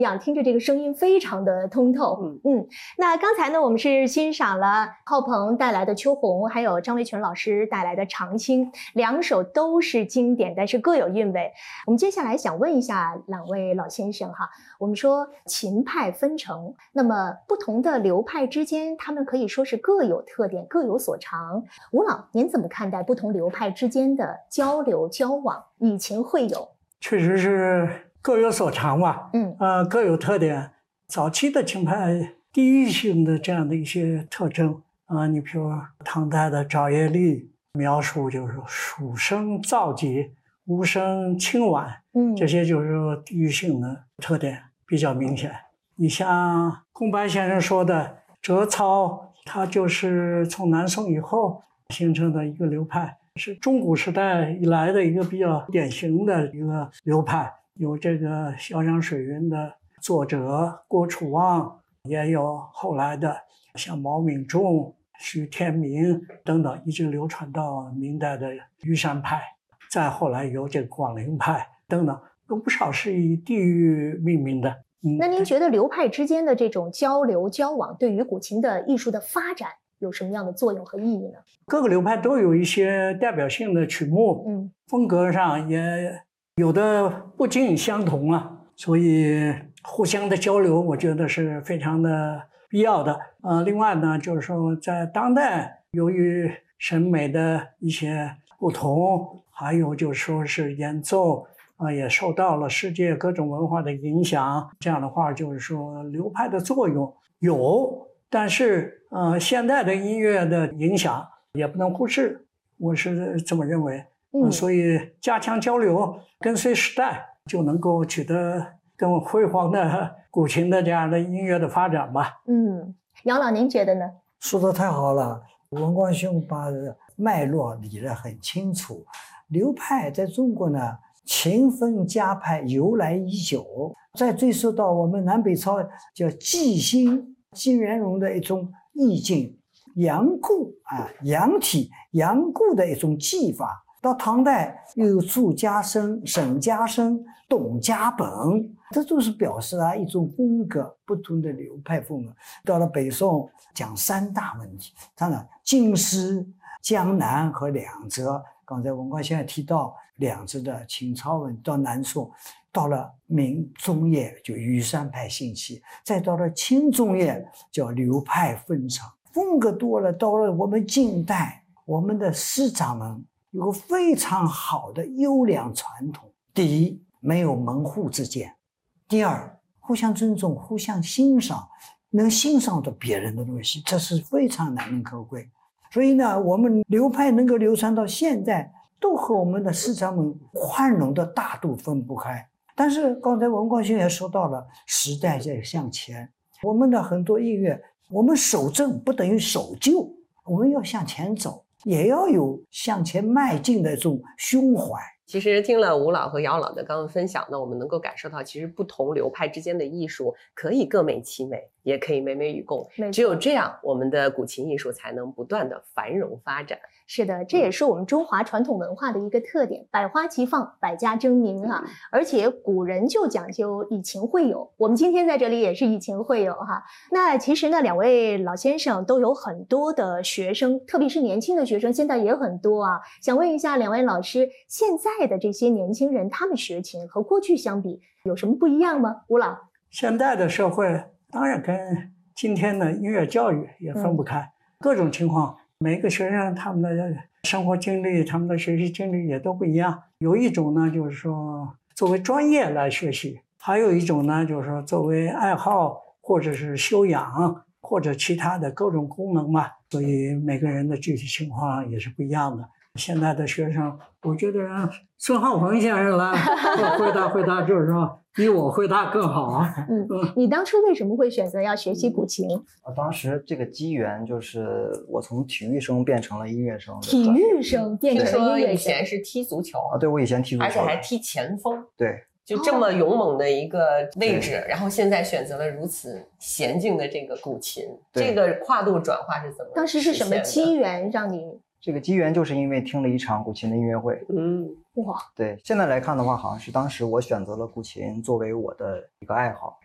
样，听着这个声音非常的通透。那刚才呢，我们是欣赏了浩鹏带来的《秋红》，还有张维权老师带来的《长青》，两首都是经典，但是各有韵味。我们接下来想问一下两位老先生哈，我们说琴派纷呈，那么不同的流派之间，他们可以说是各有特点，各有所长。吴老，您怎么看待不同流派之间的交流交往，以情会友？ 确实是各有所长吧，各有特点。早期的琴派地域性的这样的一些特征你比如唐代的赵业立描述就是蜀声燥急，吴声清婉，这些就是地域性的特点比较明显。你像宫白先生说的折操，它就是从南宋以后形成的一个流派，是中古时代以来的一个比较典型的一个流派。有这个潇湘水云的作者郭楚望，也有后来的像毛秉仲、徐天明等等，一直流传到明代的虞山派，再后来有这个广陵派等等，有不少是以地域命名的。 那您觉得流派之间的这种交流交往对于古琴的艺术的发展有什么样的作用和意义呢？ 各个流派都有一些代表性的曲目，风格上也有的不尽相同所以互相的交流我觉得是非常的必要的。另外呢，就是说在当代由于审美的一些不同，还有就是说是演奏也受到了世界各种文化的影响，这样的话就是说流派的作用有，但是现代的音乐的影响也不能忽视，我是这么认为。所以加强交流，跟随时代，就能够取得更辉煌的古琴的这样的音乐的发展吧。 杨老您觉得呢？ 说得太好了，文光兄把脉络理得很清楚。流派在中国呢，琴分家派由来已久，再追溯到我们南北朝叫纪兴金元荣的一种意境，杨固杨体杨固的一种技法。到唐代又有祝家生、沈家生、董家本，这都是表示一种风格，不同的流派风格。到了北宋讲三大问题，当然京师、江南和两浙。刚才文光先生提到两浙的秦朝文，到南宋，到了明中叶就虞山派兴起，再到了清中叶叫流派纷呈，风格多了。到了我们近代，我们的师长们有个非常好的优良传统。第一，没有门户之见；第二，互相尊重，互相欣赏，能欣赏到别人的东西，这是非常难能可贵。所以呢，我们流派能够流传到现在，都和我们的师长们宽容的大度分不开。但是刚才文光兄也说到了，时代在向前，我们的很多音乐，我们守正不等于守旧，我们要向前走，也要有向前迈进的这种胸怀。 其实听了吴老和姚老的刚刚分享呢，我们能够感受到，其实不同流派之间的艺术可以各美其美，也可以美美与共。只有这样，我们的古琴艺术才能不断的繁荣发展。 是的，这也是我们中华传统文化的一个特点，百花齐放，百家争鸣而且古人就讲究以情会友，我们今天在这里也是以情会友那其实呢，两位老先生都有很多的学生，特别是年轻的学生，现在也很多想问一下两位老师，现在的这些年轻人，他们学琴和过去相比有什么不一样吗？吴老， 现在的社会当然跟今天的音乐教育也分不开，各种情况，每个学生他们的生活经历，他们的学习经历也都不一样。有一种呢，就是说作为专业来学习，还有一种呢，就是说作为爱好或者是修养或者其他的各种功能嘛，所以每个人的具体情况也是不一样的。现在的学生，我觉得让孙浩鹏先生来回答，就是说比我回答更好你当初为什么会选择要学习古琴？ 当时这个机缘就是我从体育生变成了音乐生。 体育生变成了音乐生。 以前是踢足球对，我以前踢足球， 而且还踢前锋。 对， 就这么勇猛的一个位置，然后现在选择了如此娴静的这个古琴，这个跨度转化是怎么？ 当时是什么机缘让你？ 这个机缘就是因为听了一场古琴的音乐会。 哇， 对，现在来看的话，好像是当时我选择了古琴作为我的一个爱好。